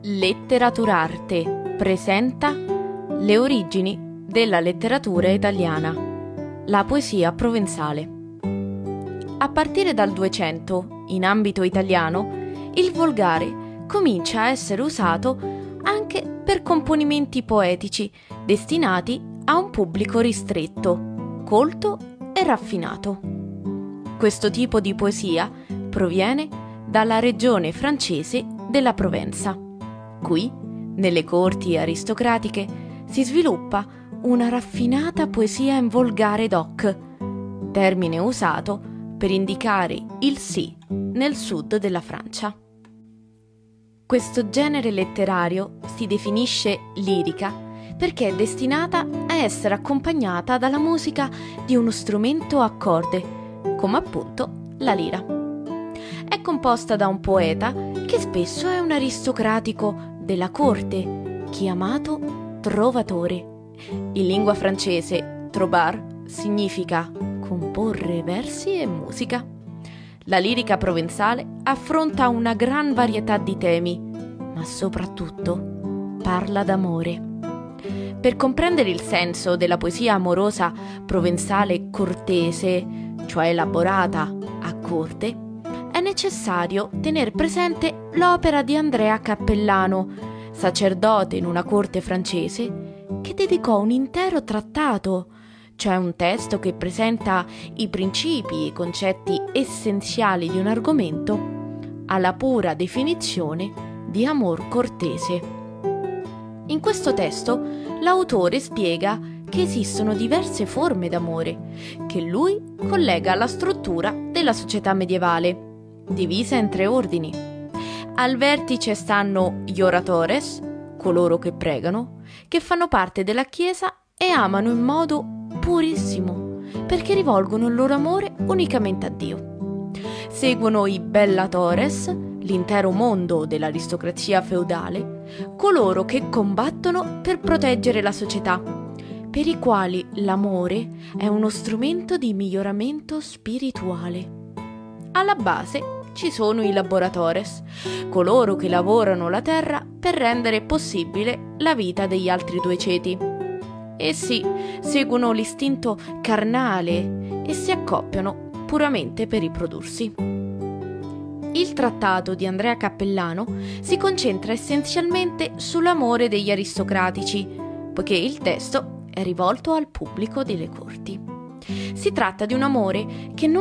Letteraturarte presenta le origini della letteratura italiana, la poesia provenzale. A partire dal 200, in ambito italiano, il volgare comincia a essere usato anche per componimenti poetici destinati a un pubblico ristretto, colto e raffinato. Questo tipo di poesia proviene dalla regione francese della Provenza. Qui, nelle corti aristocratiche, si sviluppa una raffinata poesia in volgare doc, termine usato per indicare il sì nel sud della Francia. Questo genere letterario si definisce lirica perché è destinata a essere accompagnata dalla musica di uno strumento a corde, come appunto la lira. È composta da un poeta che spesso è un aristocratico della corte, chiamato trovatore. In lingua francese, trobar significa comporre versi e musica. La lirica provenzale affronta una gran varietà di temi, ma soprattutto parla d'amore. Per comprendere il senso della poesia amorosa provenzale cortese, cioè elaborata a corte, è necessario tener presente l'opera di Andrea Cappellano, sacerdote in una corte francese, che dedicò un intero trattato, cioè un testo che presenta i principi e i concetti essenziali di un argomento, alla pura definizione di amor cortese. In questo testo l'autore spiega che esistono diverse forme d'amore, che lui collega alla struttura della società medievale, divisa in 3 ordini. Al vertice stanno gli oratores, coloro che pregano, che fanno parte della Chiesa e amano in modo purissimo, perché rivolgono il loro amore unicamente a Dio. Seguono i bellatores, l'intero mondo dell'aristocrazia feudale, coloro che combattono per proteggere la società, per i quali l'amore è uno strumento di miglioramento spirituale. Alla base ci sono i laboratores, coloro che lavorano la terra per rendere possibile la vita degli altri 2 ceti. Essi seguono l'istinto carnale e si accoppiano puramente per riprodursi. Il trattato di Andrea Cappellano si concentra essenzialmente sull'amore degli aristocratici, poiché il testo è rivolto al pubblico delle corti. Si tratta di un amore che non